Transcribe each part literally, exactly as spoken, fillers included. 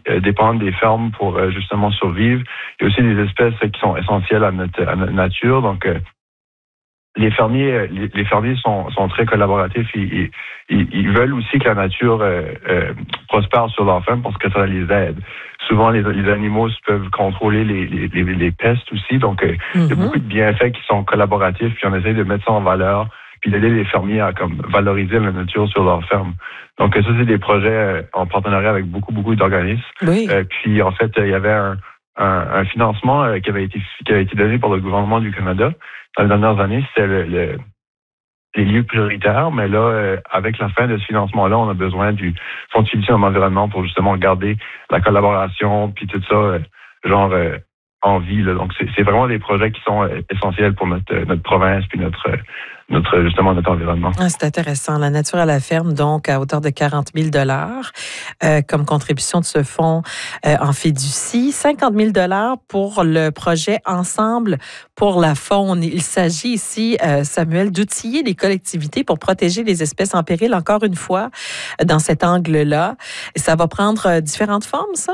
euh, dépendent des fermes pour euh, justement survivre. Il y a aussi des espèces euh, qui sont essentielles à notre, à notre nature. Donc, euh, les fermiers, les, les fermiers sont, sont très collaboratifs. Ils, ils, ils veulent aussi que la nature euh, euh, prospère sur leur ferme parce que ça les aide. Souvent, les, les animaux peuvent contrôler les, les, les, les pestes aussi. Donc, euh, mm-hmm. il y a beaucoup de bienfaits qui sont collaboratifs. Puis, on essaie de mettre ça en valeur puis d'aider les fermiers à comme valoriser la nature sur leur ferme. Donc, ça, c'est des projets euh, en partenariat avec beaucoup, beaucoup d'organismes. Oui. Euh, puis, en fait, il y avait un, un, un financement euh, qui avait été qui avait été donné par le gouvernement du Canada dans les dernières années. C'était le, le, les lieux prioritaires. Mais là, euh, avec la fin de ce financement-là, on a besoin du Fonds de fiducie en environnement pour justement garder la collaboration puis tout ça, euh, genre... Euh, en vie. Là. Donc, c'est, c'est vraiment des projets qui sont euh, essentiels pour notre, euh, notre province puis notre, euh, notre, justement, notre environnement. Ah, c'est intéressant. La nature à la ferme, donc, à hauteur de quarante mille dollars euh, comme contribution de ce fonds euh, en fiducie. cinquante mille dollars pour le projet Ensemble pour la faune. Il s'agit ici, euh, Samuel, d'outiller les collectivités pour protéger les espèces en péril, encore une fois, dans cet angle-là. Et ça va prendre euh, différentes formes, ça?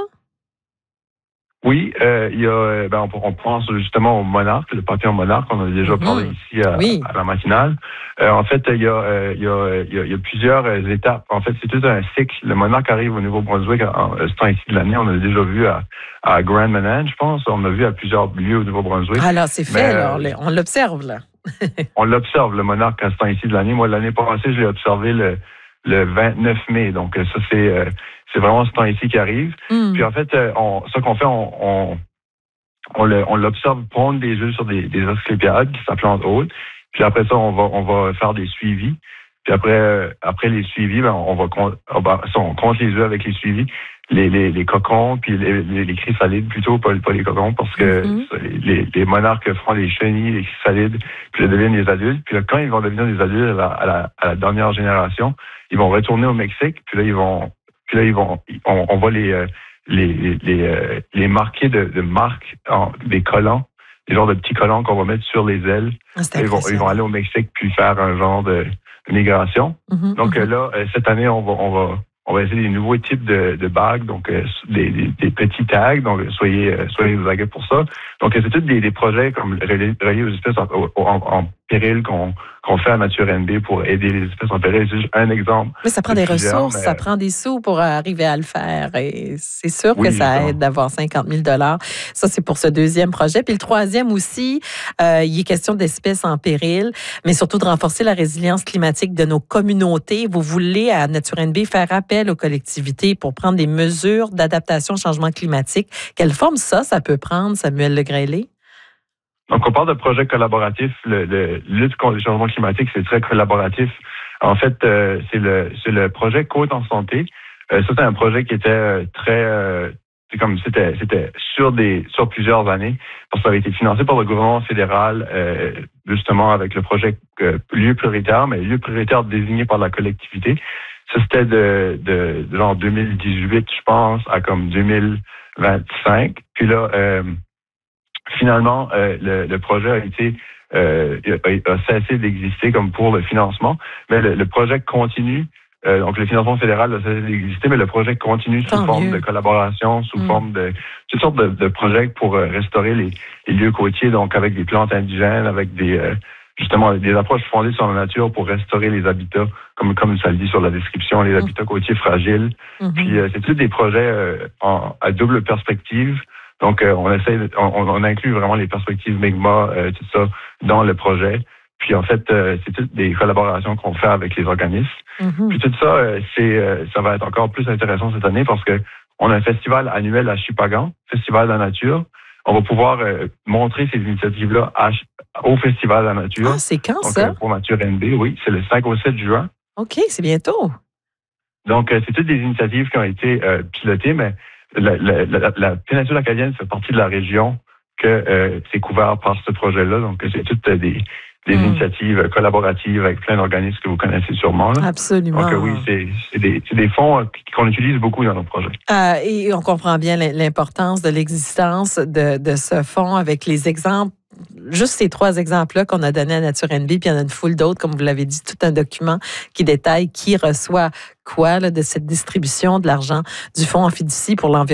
Oui, euh, il y a, ben, on, on pense justement au monarque, le papillon monarque, on a déjà mm-hmm. parlé ici à, oui. à la matinale. Euh, en fait, il y a, euh, il y a, il y a, il y a plusieurs étapes. En fait, c'est tout un cycle. Le monarque arrive au Nouveau-Brunswick en ce temps ici de l'année. On a déjà vu à, à Grand Manan, je pense. On a vu à plusieurs lieux au Nouveau-Brunswick. Alors, c'est fait, Mais, alors, on l'observe, là. On l'observe, le monarque, à ce temps ici de l'année. Moi, l'année passée, je l'ai observé le, le vingt-neuf mai. Donc, ça, c'est... Euh, C'est vraiment ce temps ici qui arrive. Mm. Puis en fait, on, ce qu'on fait, on, on, on, le, on l'observe pondre des œufs sur des, des asclépiades qui s'applantent hautes. Puis après ça, on va, on va faire des suivis. Puis après, après les suivis, ben, on va on, va, on compte les œufs avec les suivis, les, les, les cocons, puis les, les, les chrysalides plutôt, pas, pas les cocons, parce que mm-hmm. les, les monarques font les chenilles, les chrysalides, puis ils deviennent des adultes. Puis là, quand ils vont devenir des adultes à la, à la, à la dernière génération, ils vont retourner au Mexique. Puis là, ils vont Puis là, ils vont, on, on va les, les, les, les, les marquer de, de marques, en, des collants, des genres de petits collants qu'on va mettre sur les ailes. Ah, ils, vont, ils vont aller au Mexique puis faire un genre de, de migration. Mm-hmm, donc mm-hmm. là, cette année, on va, on va, on va essayer des nouveaux types de, de bagues, donc euh, des, des, des petits tags. Donc soyez, euh, soyez aux aguets pour ça. Donc c'est tous des, des projets comme reliés, reliés aux espèces en, en, en péril qu'on qu'on fait à Nature N B pour aider les espèces en péril. C'est juste un exemple. Mais ça prend des ressources, mais... ça prend des sous pour arriver à le faire. Et c'est sûr oui, que ça justement. aide d'avoir cinquante mille dollars. Ça, c'est pour ce deuxième projet. Puis le troisième aussi, euh, il est question d'espèces en péril, mais surtout de renforcer la résilience climatique de nos communautés. Vous voulez, à Nature N B, faire appel aux collectivités pour prendre des mesures d'adaptation au changement climatique. Quelle forme ça, ça peut prendre, Samuel Legrellet? Donc, on parle de projets collaboratifs. Le, le lutte contre le changement climatique, c'est très collaboratif. En fait, euh, c'est le c'est le projet Côte en santé. Euh, ça, c'est un projet qui était euh, très euh, c'est comme c'était c'était sur des sur plusieurs années parce que ça avait été financé par le gouvernement fédéral euh, justement avec le projet euh, lieu prioritaire, mais lieu prioritaire désigné par la collectivité. Ça, c'était de de, de genre deux mille dix-huit, je pense, à comme deux mille vingt-cinq. Puis là. Euh, Finalement, euh, le, le projet a été euh, a, a cessé d'exister comme pour le financement, mais le, le projet continue. Euh, donc le financement fédéral a cessé d'exister, mais le projet continue sous Tant forme mieux. de collaboration, sous mmh. forme de toutes sortes de, de projets pour euh, restaurer les, les lieux côtiers, donc avec des plantes indigènes, avec des euh, justement des approches fondées sur la nature pour restaurer les habitats, comme comme ça le dit sur la description, les mmh. habitats côtiers fragiles. Mmh. Puis euh, c'est tous des projets euh, en, à double perspective. Donc, euh, on essaie, on, on inclut vraiment les perspectives Mi'kmaq, euh, tout ça, dans le projet. Puis, en fait, euh, c'est toutes des collaborations qu'on fait avec les organismes. Mm-hmm. Puis tout ça, euh, c'est, euh, ça va être encore plus intéressant cette année parce que on a un festival annuel à Shippagan, Festival de la nature. On va pouvoir euh, montrer ces initiatives-là à, au Festival de la nature. Ah, c'est quand Donc, ça? Euh, pour Nature N B, oui, c'est le cinq au sept juin. OK, c'est bientôt. Donc, euh, c'est toutes des initiatives qui ont été euh, pilotées, mais La, la, la, la péninsule acadienne fait partie de la région que euh, c'est couvert par ce projet-là. Donc, c'est toutes des, des mmh. initiatives collaboratives avec plein d'organismes que vous connaissez sûrement. Là. Absolument. Donc, euh, oui, c'est, c'est, des, c'est des fonds qu'on utilise beaucoup dans nos projets. Euh, et on comprend bien l'importance de l'existence de, de ce fonds avec les exemples. Juste ces trois exemples-là qu'on a donnés à Nature N B, puis il y en a une foule d'autres, comme vous l'avez dit, tout un document qui détaille qui reçoit quoi là, de cette distribution de l'argent du fonds en fiducie pour l'environnement.